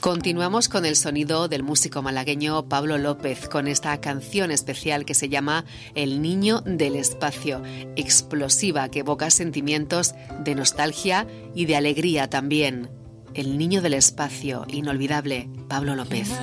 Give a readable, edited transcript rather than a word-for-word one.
Continuamos con el sonido del músico malagueño Pablo López, con esta canción especial que se llama El Niño del Espacio, explosiva, que evoca sentimientos de nostalgia y de alegría también. El Niño del Espacio, inolvidable, Pablo López.